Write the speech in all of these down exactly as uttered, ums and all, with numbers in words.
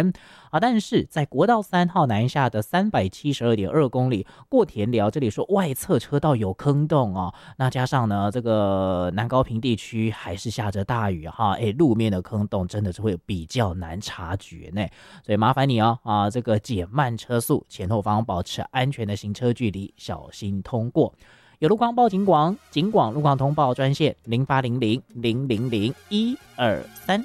险啊。但是在国道三号南下的三百七十二点二公里过田寮，这里说外侧车道有坑洞哦，那加上呢这个南高屏地区还是下着大雨哈，哎，路面的坑洞真的是会比较难察觉呢，所以麻烦你哦啊，这个减慢车速，前后方保持安全的行车距离，小心通过。有路况报警广，警广路况通报专线零八零零零零零一二三。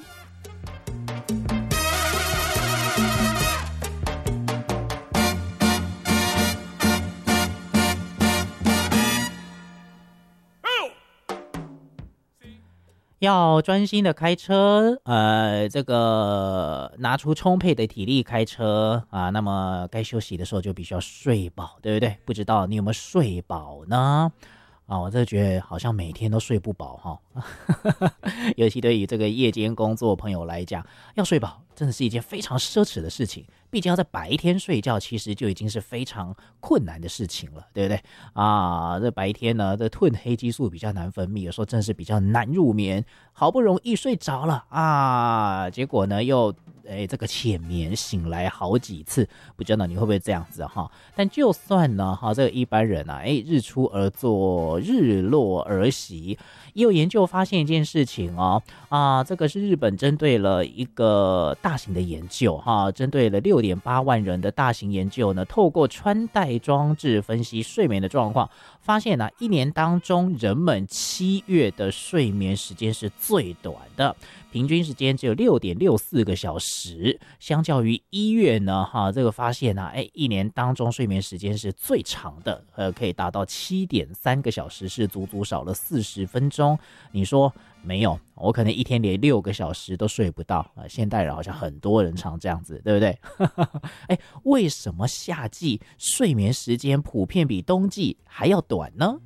要专心的开车，呃，这个拿出充沛的体力开车啊，那么该休息的时候就必须要睡饱，对不对？不知道你有没有睡饱呢？啊，我这觉得好像每天都睡不饱哈，尤其对于这个夜间工作朋友来讲，要睡饱真的是一件非常奢侈的事情。毕竟要在白天睡觉，其实就已经是非常困难的事情了，对不对啊？这白天呢，这褪黑激素比较难分泌，有时候真的是比较难入眠。好不容易睡着了啊，结果呢又哎这个浅眠醒来好几次，不知道你会不会这样子哈？但就算呢哈，这个一般人啊，哎日出而作，日落而息。也有研究发现一件事情哦，啊，这个是日本针对了一个大型的研究哈，针对了六点八万人的大型研究呢，透过穿戴装置分析睡眠的状况，发现呢、啊，一年当中人们七月的睡眠时间是最短的，平均时间只有六点六四个小时，相较于一月呢，哈，这个发现呢、啊，哎，一年当中睡眠时间是最长的，呃，可以达到七点三个小时，是足足少了四十分钟。你说没有？我可能一天连六个小时都睡不到啊、呃！现代人好像很多人常这样子，对不对？哎，为什么夏季睡眠时间普遍比冬季还要短呢？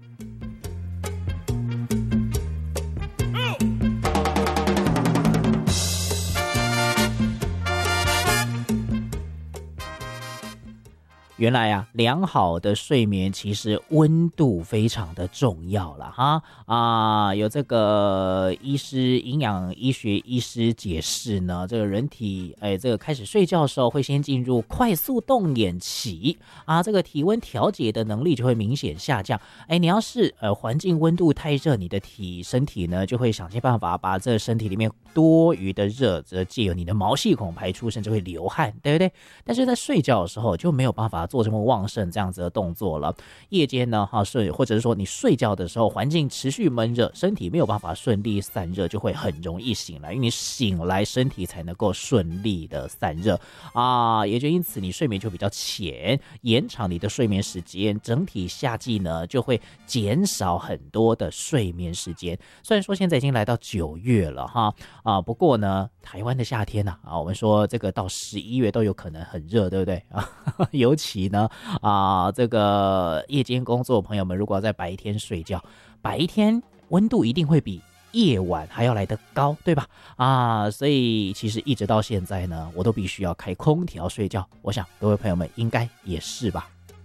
原来啊，良好的睡眠其实温度非常的重要了哈啊！有这个医师、营养医学医师解释呢，这个人体哎，这个开始睡觉的时候会先进入快速动眼期啊，这个体温调节的能力就会明显下降。哎，你要是呃环境温度太热，你的体身体呢就会想尽办法把这身体里面多余的热，则借由你的毛细孔排出，甚至会流汗，对不对？但是在睡觉的时候就没有办法做这么旺盛这样子的动作了。夜间呢，哈睡，或者是说你睡觉的时候，环境持续闷热，身体没有办法顺利散热，就会很容易醒来。因为你醒来，身体才能够顺利的散热啊，也就因此你睡眠就比较浅，延长你的睡眠时间，整体夏季呢就会减少很多的睡眠时间。虽然说现在已经来到九月了哈啊，不过呢，台湾的夏天呢 啊, 啊，我们说这个到十一月都有可能很热，对不对啊？尤其呢啊，这个夜间工作朋友们，如果要在白天睡觉，白天温度一定会比夜晚还要来得高，对吧？啊，所以其实一直到现在呢，我都必须要开空调睡觉。我想各位朋友们应该也是吧。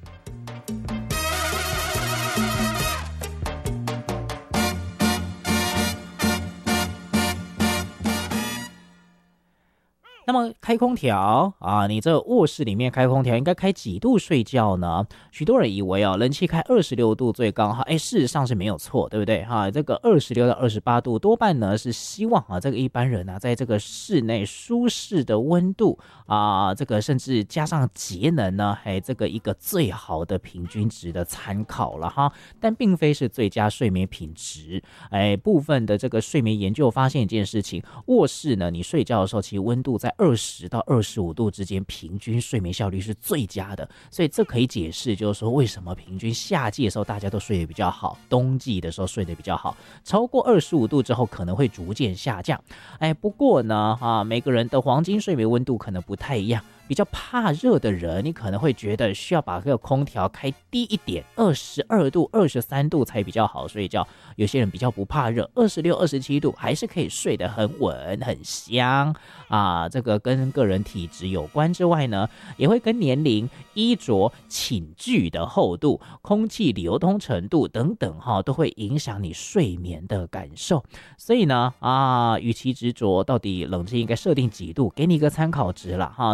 那么开空调啊，你这卧室里面开空调应该开几度睡觉呢？许多人以为啊，冷气开二十六度最高哈，哎，事实上是没有错，对不对哈？这个二十六到二十八度多半呢是希望啊，这个一般人啊，在这个室内舒适的温度啊，这个甚至加上节能呢，哎，这个一个最好的平均值的参考了哈，但并非是最佳睡眠品质。哎，部分的这个睡眠研究发现一件事情，卧室呢，你睡觉的时候其实温度在二十到二十五度之间，平均睡眠效率是最佳的，所以这可以解释，就是说为什么平均夏季的时候大家都睡得比较好，冬季的时候睡得比较好，超过二十五度之后可能会逐渐下降。哎，不过呢，啊，每个人的黄金睡眠温度可能不太一样。比较怕热的人，你可能会觉得需要把这个空调开低一点，二十二度、二十三度才比较好睡觉。有些人比较不怕热，二十六、二十七度还是可以睡得很稳、很香啊。这个跟个人体质有关之外呢，也会跟年龄、衣着、寝具的厚度、空气流通程度等等哈，都会影响你睡眠的感受。所以呢，啊，与其执着到底冷气应该设定几度，给你一个参考值了哈。